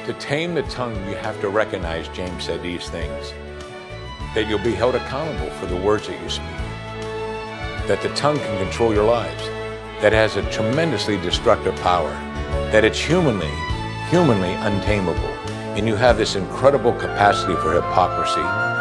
To tame the tongue, you have to recognize, James said these things, that you'll be held accountable for the words that you speak, that the tongue can control your lives, that it has a tremendously destructive power, that it's humanly untamable, and you have this incredible capacity for hypocrisy,